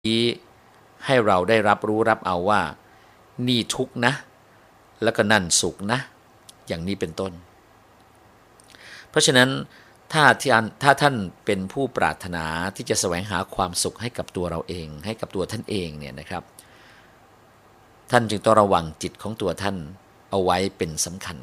ชี้ให้เราได้รับรู้รับเอาว่านี่ทุกข์นะแล้วก็นั่นสุขนะอย่างนี้เป็นต้นเพราะฉะนั้นถ้าท่านเป็นผู้ปรารถนาที่จะแสวงหาความสุขให้กับตัวเราเองให้กับตัวท่านเองเนี่ยนะครับท่านจึงต้องระวังจิตของตัวท่านเอาไว้เป็นสำคัญ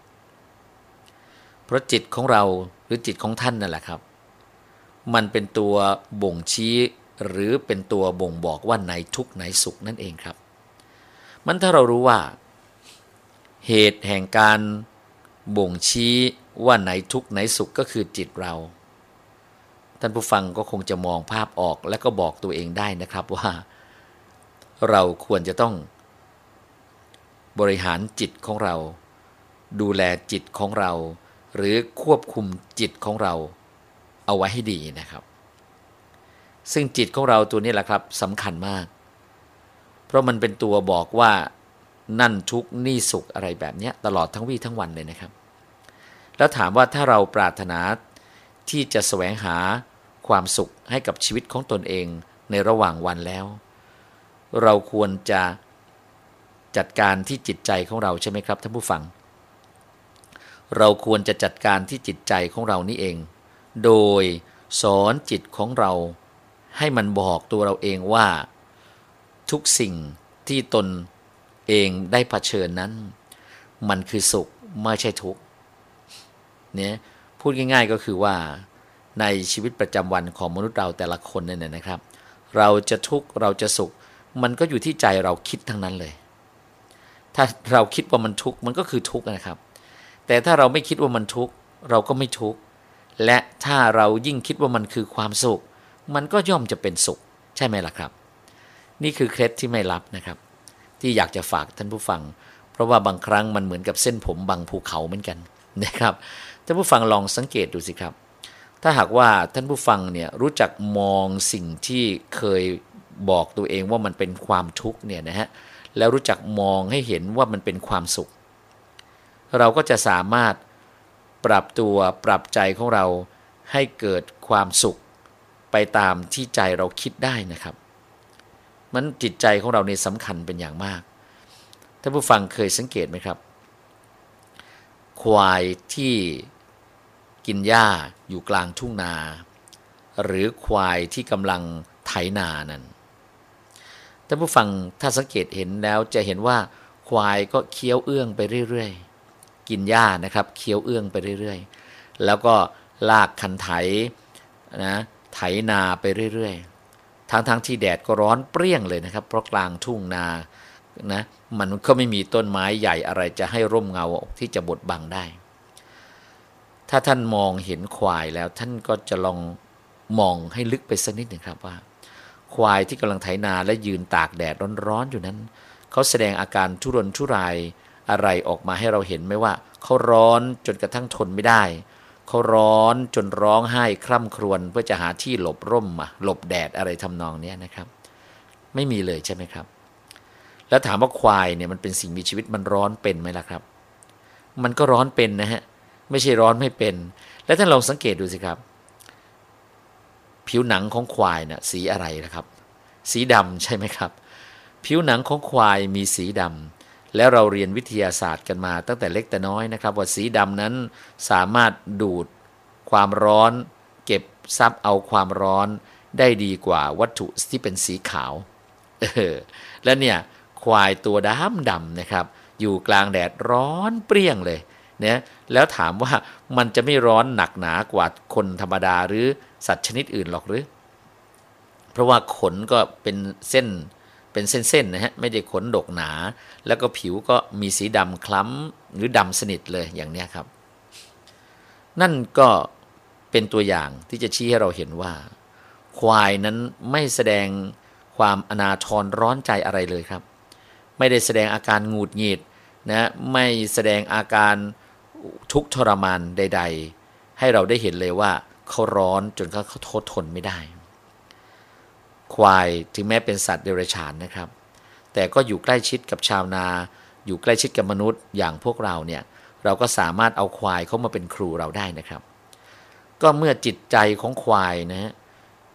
เพราะจิตของเราหรือจิตของท่านนั่นแหละครับมันเป็นตัวบ่งชี้หรือเป็นตัวบ่งบอกว่าไหนทุกข์ไหนสุขนั่นเองครับมันถ้าเรารู้ว่าเหตุแห่งการบ่งชี้ว่าไหนทุกข์ไหนสุขก็คือจิตเราท่านผู้ฟังก็คงจะมองภาพออกและก็บอกตัวเองได้นะครับว่าเราควรจะต้องบริหารจิตของเราดูแลจิตของเราหรือควบคุมจิตของเราเอาไว้ให้ดีนะครับซึ่งจิตของเราตัวนี้แหละครับสำคัญมากเพราะมันเป็นตัวบอกว่านั่นทุกข์นี่สุขอะไรแบบนี้ตลอดทั้งวี่ทั้งวันเลยนะครับแล้วถามว่าถ้าเราปรารถนาที่จะแสวงหาความสุขให้กับชีวิตของตนเองในระหว่างวันแล้วเราควรจะจัดการที่จิตใจของเราใช่ไหมครับท่านผู้ฟังเราควรจะจัดการที่จิตใจของเรานี่เองโดยสอนจิตของเราให้มันบอกตัวเราเองว่าทุกสิ่งที่ตนเองได้เผชิญนั้นมันคือสุขไม่ใช่ทุกข์เนี่ยพูดง่ายๆก็คือว่าในชีวิตประจำวันของมนุษย์เราแต่ละคนเนี่ยนะครับเราจะทุกข์เราจะสุขมันก็อยู่ที่ใจเราคิดทั้งนั้นเลยถ้าเราคิดว่ามันทุกข์มันก็คือทุกข์นะครับแต่ถ้าเราไม่คิดว่ามันทุกข์เราก็ไม่ทุกข์และถ้าเรายิ่งคิดว่ามันคือความสุขมันก็ย่อมจะเป็นสุขใช่ไหมล่ะครับนี่คือเคล็ดที่ไม่ลับนะครับที่อยากจะฝากท่านผู้ฟังเพราะว่าบางครั้งมันเหมือนกับเส้นผมบางภูเขาเหมือนกันนะครับท่านผู้ฟังลองสังเกตดูสิครับถ้าหากว่าท่านผู้ฟังเนี่ยรู้จักมองสิ่งที่เคยบอกตัวเองว่ามันเป็นความทุกข์เนี่ยนะฮะแล้วรู้จักมองให้เห็นว่ามันเป็นความสุขเราก็จะสามารถปรับตัวปรับใจของเราให้เกิดความสุขไปตามที่ใจเราคิดได้นะครับมันจิตใจของเราเนี่ยสำคัญเป็นอย่างมากท่านผู้ฟังเคยสังเกตไหมครับควายที่กินหญ้าอยู่กลางทุ่งนาหรือควายที่กำลังไถนานั้นท่านผู้ฟังถ้าสังเกตเห็นแล้วจะเห็นว่าควายก็เคี้ยวเอื้องไปเรื่อยๆกินหญ้านะครับเคี้ยวเอื้องไปเรื่อยๆแล้วก็ลากคันไถนะไถนาไปเรื่อยๆทั้งที่แดดก็ร้อนเปรี้ยงเลยนะครับเพราะกลางทุ่งนานะมันก็ไม่มีต้นไม้ใหญ่อะไรจะให้ร่มเงาที่จะบดบังได้ถ้าท่านมองเห็นควายแล้วท่านก็จะลองมองให้ลึกไปสักนิดหนึ่งครับว่าควายที่กำลังไถนาและยืนตากแดดร้อนๆอยู่นั้นเขาแสดงอาการทุรนทุรายอะไรออกมาให้เราเห็นไหมว่าเขาร้อนจนกระทั่งทนไม่ได้เขาร้อนจนร้องไห้คร่ำครวญเพื่อจะหาที่หลบร่มหลบแดดอะไรทำนองนี้นะครับไม่มีเลยใช่ไหมครับแล้วถามว่าควายเนี่ยมันเป็นสิ่งมีชีวิตมันร้อนเป็นไหมล่ะครับมันก็ร้อนเป็นนะฮะไม่ใช่ร้อนไม่เป็นแล้วท่านลองสังเกตดูสิครับผิวหนังของควายน่ะสีอะไรนะครับสีดำใช่ไหมครับผิวหนังของควายมีสีดำแล้วเราเรียนวิทยาศาสตร์กันมาตั้งแต่เล็กแต่น้อยนะครับว่าสีดำนั้นสามารถดูดความร้อนเก็บซับเอาความร้อนได้ดีกว่าวัตถุที่เป็นสีขาวและเนี่ยควายตัวดำนะครับอยู่กลางแดดร้อนเปรี้ยงเลยเนี่ยแล้วถามว่ามันจะไม่ร้อนหนักหนากว่าคนธรรมดาหรือสัตว์ชนิดอื่นหรอกหรือเพราะว่าขนก็เป็นเส้นนะฮะไม่ได้ขนดกหนาแล้วก็ผิวก็มีสีดำคล้ำหรือดำสนิทเลยอย่างนี้ครับนั่นก็เป็นตัวอย่างที่จะชี้ให้เราเห็นว่าควายนั้นไม่แสดงความอนาทรร้อนใจอะไรเลยครับไม่ได้แสดงอาการหงุดหงิดนะไม่แสดงอาการทุกข์ทรมานใดๆให้เราได้เห็นเลยว่าเขาร้อนจนเขาทนไม่ได้ควายถึงแม้เป็นสัตว์เดรัจฉานนะครับแต่ก็อยู่ใกล้ชิดกับชาวนาอยู่ใกล้ชิดกับมนุษย์อย่างพวกเราเนี่ยเราก็สามารถเอาควายเข้ามาเป็นครูเราได้นะครับก็เมื่อจิตใจของควายนะ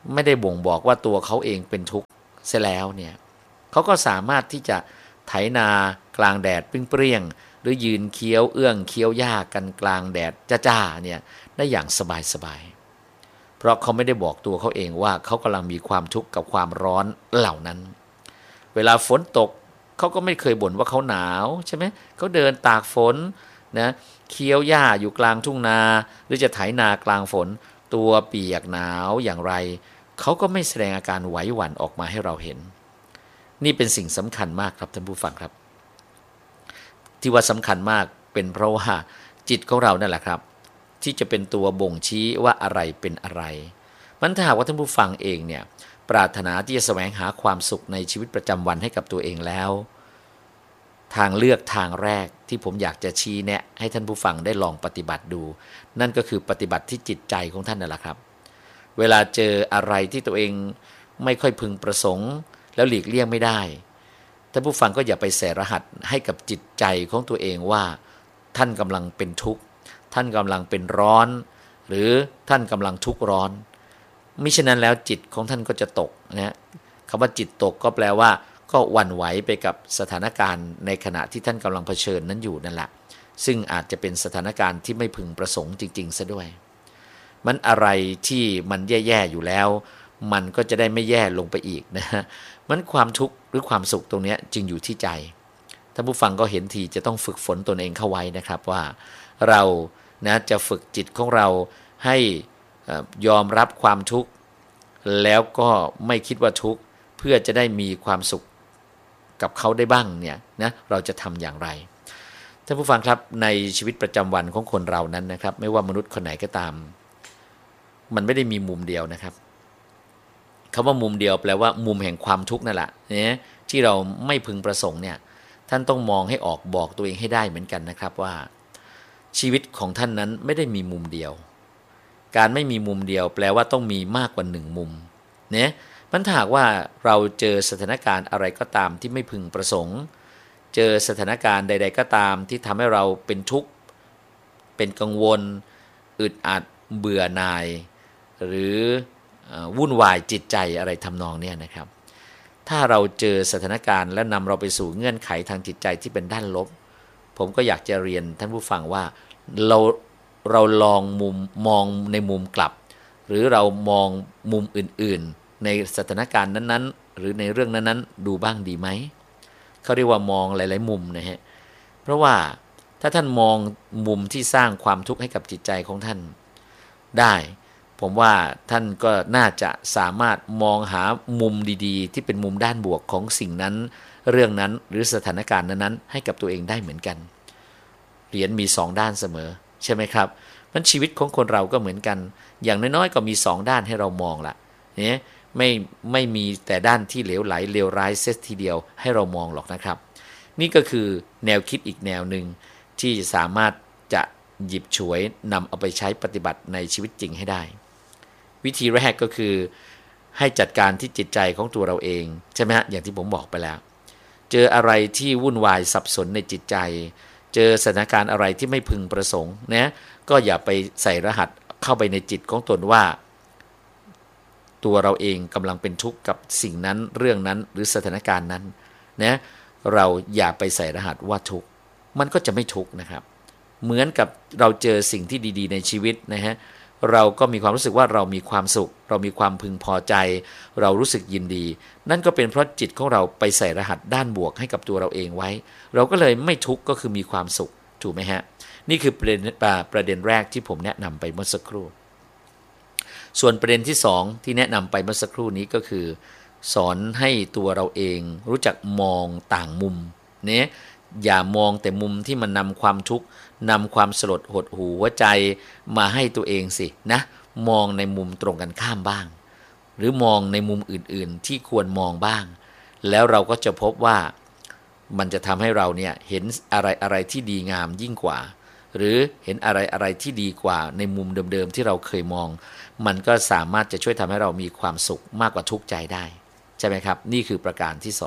ไม่ได้บ่งบอกว่าตัวเขาเองเป็นทุกข์เสียแล้วเนี่ยเขาก็สามารถที่จะไถนากลางแดดเปรี้ยงๆหรือยืนเคี้ยวเอื้องเคี้ยวหญ้ากันกลางแดดจ้าๆเนี่ยได้อย่างสบายๆเพราะเขาไม่ได้บอกตัวเขาเองว่าเขากำลังมีความทุกข์กับความร้อนเหล่านั้นเวลาฝนตกเขาก็ไม่เคยบ่นว่าเขาหนาวใช่ไหมเขาเดินตากฝนนะเคี้ยวหญ้าอยู่กลางทุ่งนาหรือจะไถนากลางฝนตัวเปียกหนาวอย่างไรเขาก็ไม่แสดงอาการไหวหวั่นออกมาให้เราเห็นนี่เป็นสิ่งสำคัญมากครับท่านผู้ฟังครับที่ว่าสำคัญมากเป็นเพราะว่าจิตของเรานั่นแหละครับที่จะเป็นตัวบ่งชี้ว่าอะไรเป็นอะไรมันถ้าหากว่าท่านผู้ฟังเองเนี่ยปรารถนาที่จะแสวงหาความสุขในชีวิตประจำวันให้กับตัวเองแล้วทางเลือกทางแรกที่ผมอยากจะชี้แนะให้ท่านผู้ฟังได้ลองปฏิบัติดูนั่นก็คือปฏิบัติที่จิตใจของท่านนั่นแหละครับเวลาเจออะไรที่ตัวเองไม่ค่อยพึงประสงค์แล้วหลีกเลี่ยงไม่ได้ท่านผู้ฟังก็อย่าไปใส่รหัสให้กับจิตใจของตัวเองว่าท่านกำลังเป็นทุกข์ท่านกำลังเป็นร้อนหรือท่านกำลังทุกข์ร้อนมิฉะนั้นแล้วจิตของท่านก็จะตกนะคำว่าจิตตกก็แปลว่าก็หวั่นไหวไปกับสถานการณ์ในขณะที่ท่านกำลังเผชิญนั้นอยู่นั่นแหละซึ่งอาจจะเป็นสถานการณ์ที่ไม่พึงประสงค์จริงๆซะด้วยมันอะไรที่มันแย่ๆอยู่แล้วมันก็จะได้ไม่แย่ลงไปอีกนะฮะมันความทุกข์หรือความสุขตรงนี้จึงอยู่ที่ใจท่านผู้ฟังก็เห็นทีจะต้องฝึกฝนตนเองเข้าไว้นะครับว่าเรานะจะฝึกจิตของเราให้ยอมรับความทุกข์แล้วก็ไม่คิดว่าทุกข์เพื่อจะได้มีความสุขกับเขาได้บ้างเนี่ยนะเราจะทำอย่างไรท่านผู้ฟังครับในชีวิตประจำวันของคนเรานั้นนะครับไม่ว่ามนุษย์คนไหนก็ตามมันไม่ได้มีมุมเดียวนะครับคำว่ามุมเดียวแปลว่ามุมแห่งความทุกข์นั่นแหละเนี่ยที่เราไม่พึงประสงค์เนี่ยท่านต้องมองให้ออกบอกตัวเองให้ได้เหมือนกันนะครับว่าชีวิตของท่านนั้นไม่ได้มีมุมเดียวการไม่มีมุมเดียวแปลว่าต้องมีมากกว่า1มุมเนี่ยมันถ้าหากว่าเราเจอสถานการณ์อะไรก็ตามที่ไม่พึงประสงค์เจอสถานการณ์ใดๆก็ตามที่ทำให้เราเป็นทุกข์เป็นกังวลอึดอัดเบื่อหน่ายหรือวุ่นวายจิตใจอะไรทำนองเนี้ยนะครับถ้าเราเจอสถานการณ์และนำเราไปสู่เงื่อนไขทางจิตใจที่เป็นด้านลบผมก็อยากจะเรียนท่านผู้ฟังว่าเราลองมองในมุมกลับหรือเรามองมุมอื่นๆในสถานการณ์นั้นๆหรือในเรื่องนั้นๆดูบ้างดีไหมเขาเรียกว่ามองหลายๆมุมนะฮะเพราะว่าถ้าท่านมองมุมที่สร้างความทุกข์ให้กับจิตใจของท่านได้ผมว่าท่านก็น่าจะสามารถมองหามุมดีๆที่เป็นมุมด้านบวกของสิ่งนั้นเรื่องนั้นหรือสถานการณ์นั้นๆให้กับตัวเองได้เหมือนกันเหรียญมี2ด้านเสมอใช่ไหมครับมันชีวิตของคนเราก็เหมือนกันอย่างน้อยๆก็มี2ด้านให้เรามองละเนี่ยไม่มีแต่ด้านที่เหลวไหลเลวร้ายเสียทีเดียวให้เรามองหรอกนะครับนี่ก็คือแนวคิดอีกแนวหนึ่งที่สามารถจะหยิบฉวยนำเอาไปใช้ปฏิบัติในชีวิตจริงให้ได้วิธีแรกก็คือให้จัดการที่จิตใจของตัวเราเองใช่ไหมฮะอย่างที่ผมบอกไปแล้วเจออะไรที่วุ่นวายสับสนในจิตใจเจอสถานการณ์อะไรที่ไม่พึงประสงค์นะก็อย่าไปใส่รหัสเข้าไปในจิตของตนว่าตัวเราเองกำลังเป็นทุกข์กับสิ่งนั้นเรื่องนั้นหรือสถานการณ์นั้นนะเราอย่าไปใส่รหัสว่าทุกข์มันก็จะไม่ทุกข์นะครับเหมือนกับเราเจอสิ่งที่ดีๆในชีวิตนะฮะเราก็มีความรู้สึกว่าเรามีความสุขเรามีความพึงพอใจเรารู้สึกยินดีนั่นก็เป็นเพราะจิตของเราไปใส่รหัสด้านบวกให้กับตัวเราเองไว้เราก็เลยไม่ทุกข์ก็คือมีความสุขถูกไหมฮะนี่คือประเด็นแรกที่ผมแนะนำไปเมื่อสักครู่ส่วนประเด็นที่2ที่แนะนำไปเมื่อสักครู่นี้ก็คือสอนให้ตัวเราเองรู้จักมองต่างมุมเนี่ยอย่ามองแต่มุมที่มันนำความทุกข์นำความสลดหดหู่หัวใจมาให้ตัวเองสินะมองในมุมตรงกันข้ามบ้างหรือมองในมุมอื่นๆที่ควรมองบ้างแล้วเราก็จะพบว่ามันจะทำให้เราเนี่ยเห็นอะไรที่ดีงามยิ่งกว่าหรือเห็นอะไรที่ดีกว่าในมุมเดิมๆที่เราเคยมองมันก็สามารถจะช่วยทำให้เรามีความสุขมากกว่าทุกข์ใจได้ใช่ไหมครับนี่คือประการที่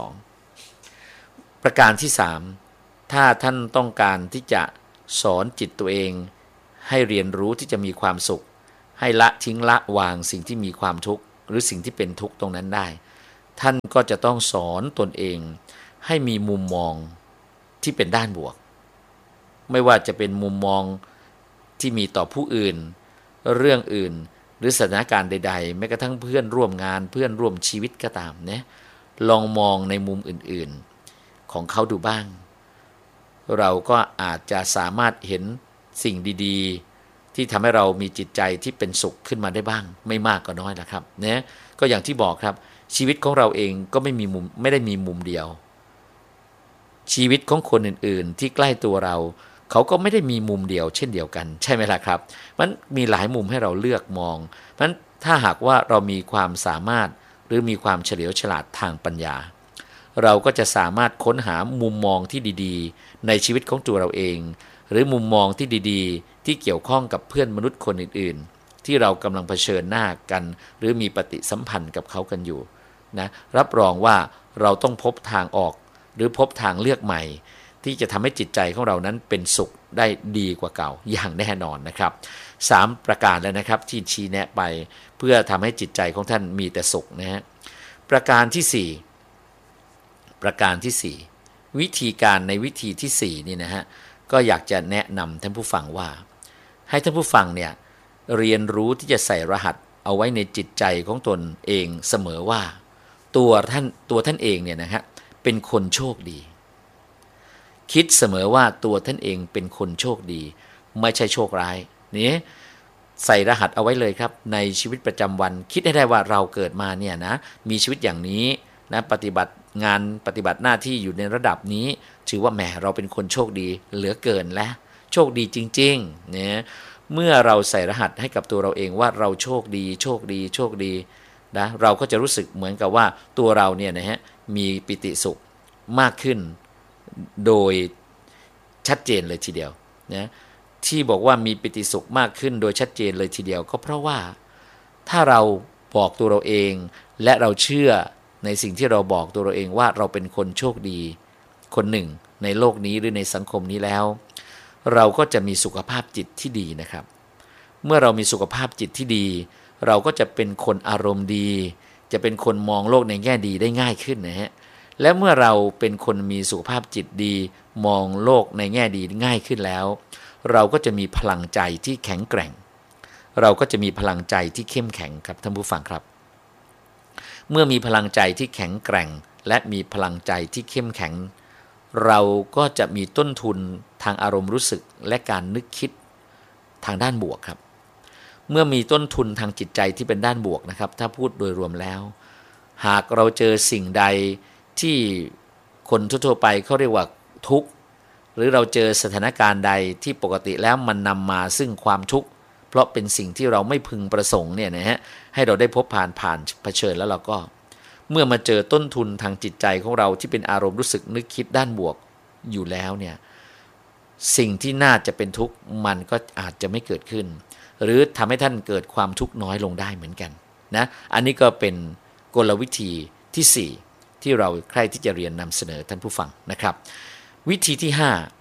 2ประการที่3ถ้าท่านต้องการที่จะสอนจิตตัวเองให้เรียนรู้ที่จะมีความสุขให้ละทิ้งละวางสิ่งที่มีความทุกข์หรือสิ่งที่เป็นทุกข์ตรงนั้นได้ท่านก็จะต้องสอนตนเองให้มีมุมมองที่เป็นด้านบวกไม่ว่าจะเป็นมุมมองที่มีต่อผู้อื่นเรื่องอื่นหรือสถานการณ์ใดๆแม้กระทั่งเพื่อนร่วมงานเพื่อนร่วมชีวิตก็ตามนะลองมองในมุมอื่นๆของเขาดูบ้างเราก็อาจจะสามารถเห็นสิ่งดีๆที่ทำให้เรามีจิตใจที่เป็นสุขขึ้นมาได้บ้างไม่มากก็น้อยนะครับนะก็อย่างที่บอกครับชีวิตของเราเองก็ไม่ได้มีมุมเดียวชีวิตของคนอื่นๆที่ใกล้ตัวเราเขาก็ไม่ได้มีมุมเดียวเช่นเดียวกันใช่ไหมล่ะครับมันมีหลายมุมให้เราเลือกมองเพราะฉะนั้นถ้าหากว่าเรามีความสามารถหรือมีความเฉลียวฉลาดทางปัญญาเราก็จะสามารถค้นหามุมมองที่ดีๆในชีวิตของตัวเราเองหรือมุมมองที่ดีๆที่เกี่ยวข้องกับเพื่อนมนุษย์คนอื่นๆที่เรากำลังเผชิญหน้ากันหรือมีปฏิสัมพันธ์กับเขากันอยู่นะรับรองว่าเราต้องพบทางออกหรือพบทางเลือกใหม่ที่จะทำให้จิตใจของเรานั้นเป็นสุขได้ดีกว่าเก่าอย่างแน่นอนนะครับ3ประการแล้วนะครับที่ชี้แนะไปเพื่อทำให้จิตใจของท่านมีแต่สุขนะฮะประการที่4วิธีการในวิธีที่4นี่นะฮะก็อยากจะแนะนำท่านผู้ฟังว่าให้ท่านผู้ฟังเนี่ยเรียนรู้ที่จะใส่รหัสเอาไว้ในจิตใจของตนเองเสมอว่าตัวท่านเองเนี่ยนะฮะเป็นคนโชคดีคิดเสมอว่าตัวท่านเองเป็นคนโชคดีไม่ใช่โชคร้ายนี่ใส่รหัสเอาไว้เลยครับในชีวิตประจำวันคิดให้ได้ว่าเราเกิดมาเนี่ยนะมีชีวิตอย่างนี้นะปฏิบัติงานปฏิบัติหน้าที่อยู่ในระดับนี้ถือว่าแหมเราเป็นคนโชคดีเหลือเกินแล้วโชคดีจริงๆเนี่ยเมื่อเราใส่รหัสให้กับตัวเราเองว่าเราโชคดีโชคดีโชคดีนะเราก็จะรู้สึกเหมือนกับว่าตัวเราเนี่ยนะฮะมีปิติสุขมากขึ้นโดยชัดเจนเลยทีเดียวนะที่บอกว่ามีปิติสุขมากขึ้นโดยชัดเจนเลยทีเดียวก็เพราะว่าถ้าเราบอกตัวเราเองและเราเชื่อในสิ่งที่เราบอกตัวเราเองว่าเราเป็นคนโชคดีคนหนึ่งในโลกนี้หรือในสังคมนี้แล้วเราก็จะมีสุขภาพจิตที่ดีนะครับเมื่อเรามีสุขภาพจิตที่ดีเราก็จะเป็นคนอารมณ์ดีจะเป็นคนมองโลกในแง่ดีได้ง่ายขึ้นนะฮะและเมื่อเราเป็นคนมีสุขภาพจิตดีมองโลกในแง่ดีง่ายขึ้นแล้วเราก็จะมีพลังใจที่แข็งแกร่งเราก็จะมีพลังใจที่เข้มแข็งครับท่านผู้ฟังครับเมื่อมีพลังใจที่แข็งแกร่งและมีพลังใจที่เข้มแข็งเราก็จะมีต้นทุนทางอารมณ์รู้สึกและการนึกคิดทางด้านบวกครับเมื่อมีต้นทุนทางจิตใจที่เป็นด้านบวกนะครับถ้าพูดโดยรวมแล้วหากเราเจอสิ่งใดที่คนทั่วไปเขาเรียกว่าทุกข์หรือเราเจอสถานการณ์ใดที่ปกติแล้วมันนำมาซึ่งความทุกข์เพราะเป็นสิ่งที่เราไม่พึงประสงค์เนี่ยนะฮะให้เราได้พบผ่านเผชิญแล้วเราก็เมื่อมาเจอต้นทุนทางจิตใจของเราที่เป็นอารมณ์รู้สึกนึกคิดด้านบวกอยู่แล้วเนี่ยสิ่งที่น่าจะเป็นทุกข์มันก็อาจจะไม่เกิดขึ้นหรือทำให้ท่านเกิดความทุกข์น้อยลงได้เหมือนกันนะอันนี้ก็เป็นกลวิธีที่4ที่เราใคร่ที่จะเรียนนำเสนอท่านผู้ฟังนะครับวิธีที่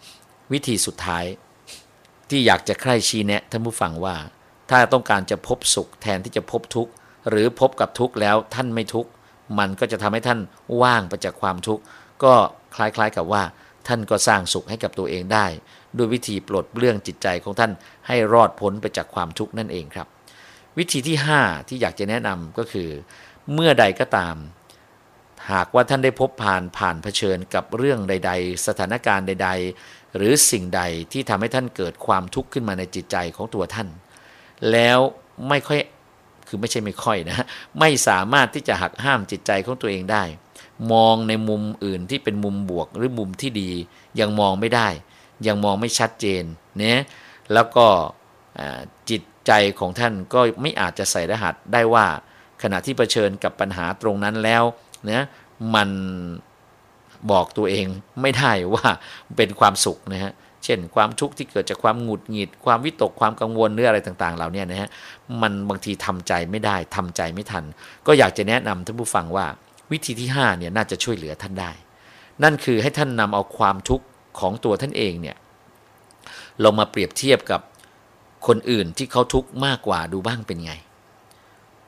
5วิธีสุดท้ายที่อยากจะใคร่ชี้แนะท่านผู้ฟังว่าถ้าต้องการจะพบสุขแทนที่จะพบทุกข์หรือพบกับทุกข์แล้วท่านไม่ทุกข์มันก็จะทำให้ท่านว่างไปจากความทุกข์ก็คล้ายๆกับว่าท่านก็สร้างสุขให้กับตัวเองได้ด้วยวิธีปลดเปลื้องจิตใจของท่านให้รอดพ้นไปจากความทุกข์นั่นเองครับวิธีที่5ที่อยากจะแนะนำก็คือเมื่อใดก็ตามหากว่าท่านได้พบผ่านเผชิญกับเรื่องใดๆสถานการณ์ใดๆหรือสิ่งใดที่ทำให้ท่านเกิดความทุกข์ขึ้นมาในจิตใจของตัวท่านแล้วไม่ค่อยคือไม่ใช่ไม่ค่อยนะไม่สามารถที่จะหักห้ามจิตใจของตัวเองได้มองในมุมอื่นที่เป็นมุมบวกหรือมุมที่ดียังมองไม่ได้ยังมองไม่ชัดเจนเนี่ยแล้วก็จิตใจของท่านก็ไม่อาจจะใส่รหัสได้ว่าขณะที่เผชิญกับปัญหาตรงนั้นแล้วเนี่ยมันบอกตัวเองไม่ได้ว่าเป็นความสุขนะฮะเช่นความทุกข์ที่เกิดจากความหงุดหงิดความวิตกความกังวลหรืออะไรต่างๆเหล่านี้นะฮะมันบางทีทำใจไม่ได้ทำใจไม่ทันก็อยากจะแนะนำท่านผู้ฟังว่าวิธีที่5เนี่ยน่าจะช่วยเหลือท่านได้นั่นคือให้ท่านนำเอาความทุกข์ของตัวท่านเองเนี่ยลงมาเปรียบเทียบกับคนอื่นที่เขาทุกข์มากกว่าดูบ้างเป็นไง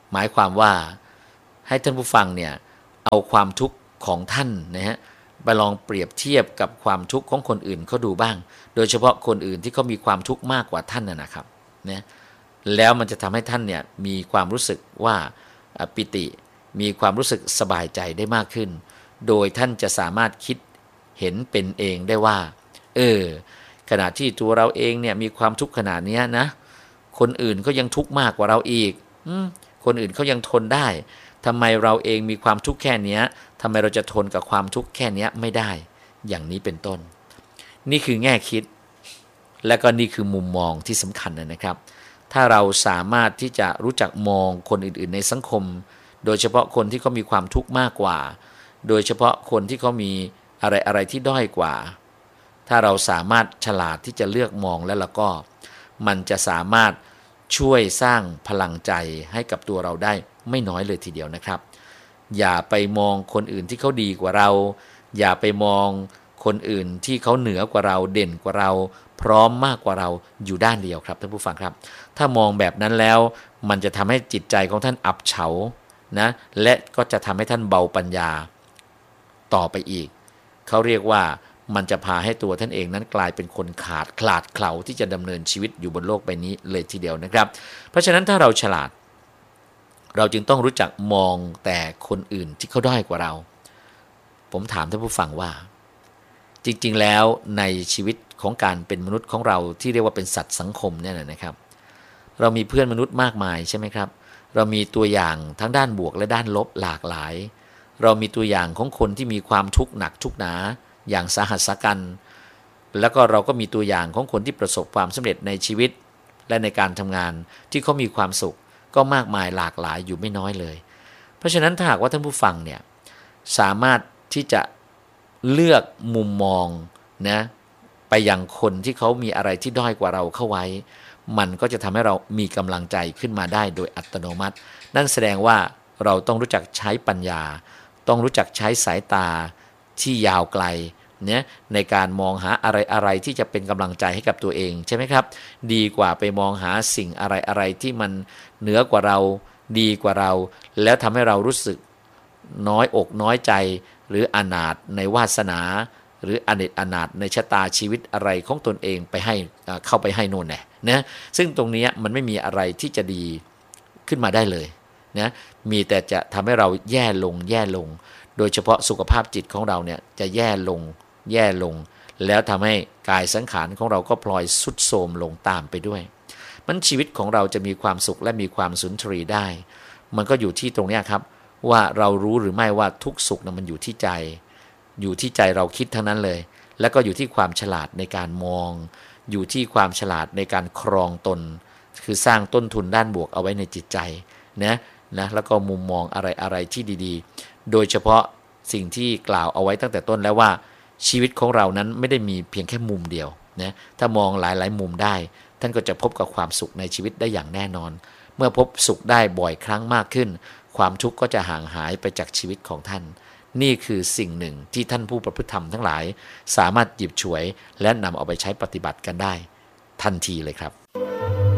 หมายความว่าให้ท่านผู้ฟังเนี่ยเอาความทุกข์ของท่านนะฮะไปลองเปรียบเทียบกับความทุกข์ของคนอื่นเขาดูบ้างโดยเฉพาะคนอื่นที่เขามีความทุกข์มากกว่าท่านนะครับนะแล้วมันจะทำให้ท่านเนี่ยมีความรู้สึกว่าปิติมีความรู้สึกสบายใจได้มากขึ้นโดยท่านจะสามารถคิดเห็นเป็นเองได้ว่าขณะที่ตัวเราเองเนี่ยมีความทุกข์ขนาดนี้นะคนอื่นก็ยังทุกข์มากกว่าเราอีกคนอื่นเขายังทนได้ทำไมเราเองมีความทุกข์แค่นี้ทำไมเราจะทนกับความทุกข์แค่นี้ไม่ได้อย่างนี้เป็นต้นนี่คือแง่คิดและก็นี่คือมุมมองที่สำคัญนะครับถ้าเราสามารถที่จะรู้จักมองคนอื่นๆในสังคมโดยเฉพาะคนที่เขามีความทุกข์มากกว่าโดยเฉพาะคนที่เขามีอะไรที่ด้อยกว่าถ้าเราสามารถฉลาดที่จะเลือกมองแล้วก็มันจะสามารถช่วยสร้างพลังใจให้กับตัวเราได้ไม่น้อยเลยทีเดียวนะครับอย่าไปมองคนอื่นที่เขาดีกว่าเราอย่าไปมองคนอื่นที่เขาเหนือกว่าเราเด่นกว่าเราพร้อมมากกว่าเราอยู่ด้านเดียวครับท่านผู้ฟังครับถ้ามองแบบนั้นแล้วมันจะทำให้จิตใจของท่านอับเฉานะและก็จะทำให้ท่านเบาปัญญาต่อไปอีกเขาเรียกว่ามันจะพาให้ตัวท่านเองนั้นกลายเป็นคนขลาดเขลาที่จะดำเนินชีวิตอยู่บนโลกใบนี้เลยทีเดียวนะครับเพราะฉะนั้นถ้าเราฉลาดเราจึงต้องรู้จักมองแต่คนอื่นที่เขาด้อยกว่าเราผมถามท่านผู้ฟังว่าจริงๆแล้วในชีวิตของการเป็นมนุษย์ของเราที่เรียกว่าเป็นสัตว์สังคมเนี่ยนะครับเรามีเพื่อนมนุษย์มากมายใช่ไหมครับเรามีตัวอย่างทั้งด้านบวกและด้านลบหลากหลายเรามีตัวอย่างของคนที่มีความทุกข์หนักทุกข์หนาอย่างสาหัสสากันแล้วก็เราก็มีตัวอย่างของคนที่ประสบความสำเร็จในชีวิตและในการทำงานที่เขามีความสุขก็มากมายหลากหลายอยู่ไม่น้อยเลยเพราะฉะนั้นถ้าหากว่าท่านผู้ฟังเนี่ยสามารถที่จะเลือกมุมมองนะไปยังคนที่เขามีอะไรที่ด้อยกว่าเราเข้าไว้มันก็จะทำให้เรามีกำลังใจขึ้นมาได้โดยอัตโนมัตินั่นแสดงว่าเราต้องรู้จักใช้ปัญญาต้องรู้จักใช้สายตาที่ยาวไกลเนี่ยในการมองหาอะไรที่จะเป็นกำลังใจให้กับตัวเองใช่ไหมครับดีกว่าไปมองหาสิ่งอะไรที่มันเหนือกว่าเราดีกว่าเราแล้วทำให้เรารู้สึกน้อยอกน้อยใจหรืออนาถในวาสนาหรืออเนจอนาถในชะตาชีวิตอะไรของตนเองไปให้เข้าไปให้โน่นแน่นะซึ่งตรงนี้มันไม่มีอะไรที่จะดีขึ้นมาได้เลยนะมีแต่จะทำให้เราแย่ลงโดยเฉพาะสุขภาพจิตของเราเนี่ยจะแย่ลงแล้วทำให้กายสังขารของเราก็พลอยทรุดโทรมลงตามไปด้วยมันชีวิตของเราจะมีความสุขและมีความสุนทรีได้มันก็อยู่ที่ตรงนี้ครับว่าเรารู้หรือไม่ว่าทุกสุขนั้นมันอยู่ที่ใจเราคิดทั้งนั้นเลยแล้วก็อยู่ที่ความฉลาดในการมองอยู่ที่ความฉลาดในการครองตนคือสร้างต้นทุนด้านบวกเอาไว้ในจิตใจนะแล้วก็มุมมองอะไรที่ดีๆโดยเฉพาะสิ่งที่กล่าวเอาไว้ตั้งแต่ต้นแล้วว่าชีวิตของเรานั้นไม่ได้มีเพียงแค่มุมเดียวนะถ้ามองหลายๆมุมได้ท่านก็จะพบกับความสุขในชีวิตได้อย่างแน่นอนเมื่อพบสุขได้บ่อยครั้งมากขึ้นความทุกข์ก็จะห่างหายไปจากชีวิตของท่านนี่คือสิ่งหนึ่งที่ท่านผู้ประพฤติธรรมทั้งหลายสามารถหยิบฉวยและนำเอาไปใช้ปฏิบัติกันได้ทันทีเลยครับ